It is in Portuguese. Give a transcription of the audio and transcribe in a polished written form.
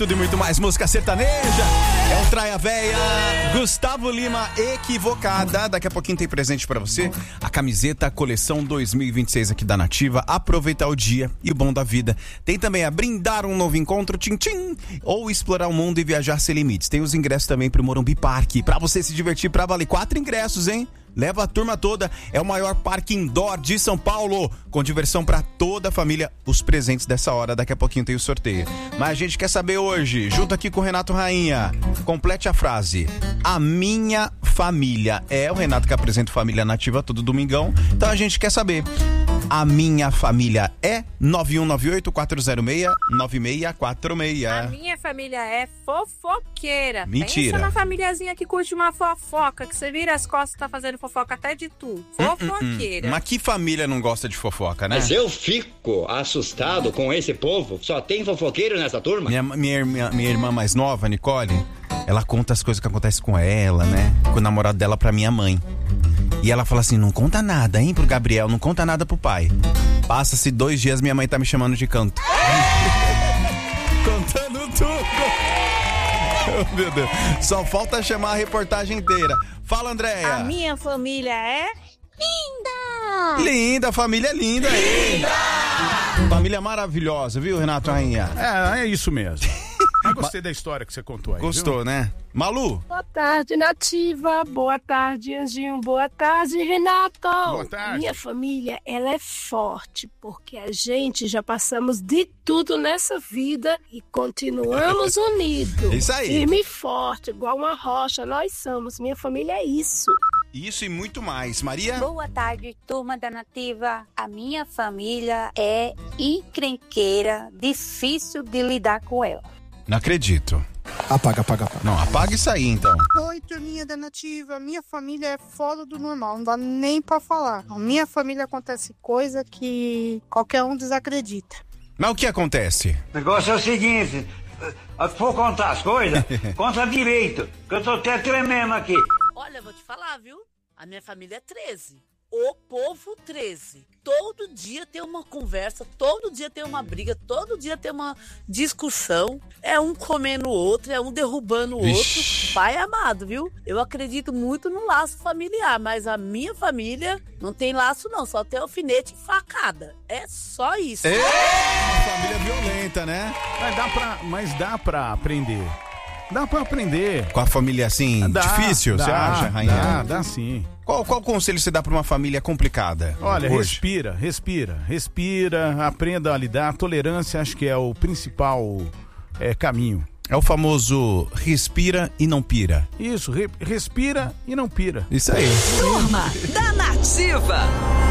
Tudo e muito mais música sertaneja. É o Traia Véia. Gustavo Lima, Equivocada. Daqui a pouquinho tem presente pra você. A camiseta coleção 2026 aqui da Nativa. Aproveitar o dia e o bom da vida. Tem também a brindar um novo encontro, tchim tchim. Ou explorar o mundo e viajar sem limites. Tem os ingressos também pro Morumbi Parque. Pra você se divertir, pra valer 4 ingressos, hein? Leva a turma toda, é o maior parque indoor de São Paulo, com diversão pra toda a família. Os presentes dessa hora, daqui a pouquinho tem o sorteio. Mas a gente quer saber hoje, junto aqui com o Renato Rainha, complete a frase: a minha família. É o Renato que apresenta Família Nativa todo domingão, então a gente quer saber. A minha família é 9198-406-9646. A minha família é fofoqueira. Mentira. Pensa na famíliazinha que curte uma fofoca, que você vira as costas e tá fazendo fofoca até de tu. Fofoqueira. Mas que família não gosta de fofoca, né? Mas eu fico assustado com esse povo. Só tem fofoqueiro nessa turma? Minha irmã mais nova, Nicole, ela conta as coisas que acontecem com ela, né? Com o namorado dela pra minha mãe. E ela fala assim, não conta nada, hein, pro Gabriel, não conta nada pro pai. Passa-se 2 dias, minha mãe tá me chamando de canto. Contando tudo. Oh, meu Deus. Só falta chamar a reportagem inteira. Fala, Andréia. A minha família é linda. Linda, família linda aí. Linda! Família maravilhosa, viu, Renato Rainha? É isso mesmo. Eu gostei da história que você contou aí. Gostou, viu? Né? Malu? Boa tarde, Nativa. Boa tarde, Anjinho. Boa tarde, Renato. Boa tarde. Minha família, ela é forte, porque a gente já passamos de tudo nessa vida e continuamos unidos. Isso aí. Firme e forte, igual uma rocha, nós somos. Minha família é isso. Isso e muito mais. Maria? Boa tarde, turma da Nativa. A minha família é encrenqueira, difícil de lidar com ela. Não acredito. Apaga. Não, apaga isso aí, então. Oi, turminha da Nativa. Minha família é fora do normal, não dá nem pra falar. Na minha família acontece coisa que qualquer um desacredita. Mas o que acontece? O negócio é o seguinte, se for contar as coisas, conta direito, que eu tô até tremendo aqui. Olha, vou te falar, viu? A minha família é 13. O povo 13. Todo dia tem uma conversa, todo dia tem uma briga, todo dia tem uma discussão. É um comendo o outro, é um derrubando o outro. Pai amado, viu? Eu acredito muito no laço familiar, mas a minha família não tem laço não, só tem alfinete e facada. É só isso. É uma família violenta, né? Mas dá pra aprender. Dá pra aprender. Com a família assim, difícil, você acha, Rainha? Dá sim. Qual conselho você dá pra uma família complicada? Olha, hoje? respira, aprenda a lidar. Tolerância acho que é o principal caminho. É o famoso respira e não pira. Isso, respira e não pira. Isso aí. Turma da Nativa.